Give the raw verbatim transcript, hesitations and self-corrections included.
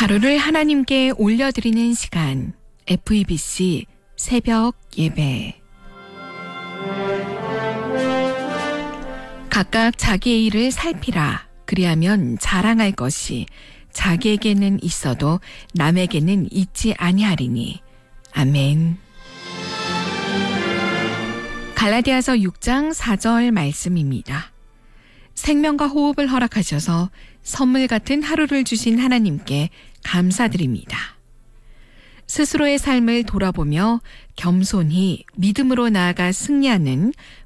하루를 하나님께 올려드리는 시간, 에프이비씨 새벽 예배. 각각 자기의 일을 살피라. 그리하면 자랑할 것이 자기에게는 있어도 남에게는 있지 아니하리니. 아멘. 갈라디아서 육 장 사 절 말씀입니다. 생명과 호흡을 허락하셔서 선물 같은 하루를 주신 하나님께 감사드립니다. 스스로의 삶을 돌아보며 겸손히 믿음으로 나아가 승리하는